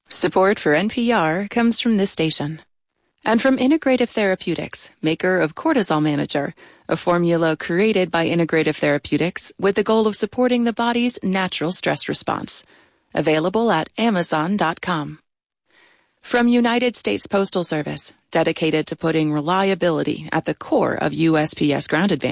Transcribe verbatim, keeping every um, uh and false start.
Support for N P R comes from this station. And from Integrative Therapeutics, maker of Cortisol Manager, a formula created by Integrative Therapeutics with the goal of supporting the body's natural stress response. Available at amazon dot com. From United States Postal Service, dedicated to putting reliability at the core of U S P S Ground Advance.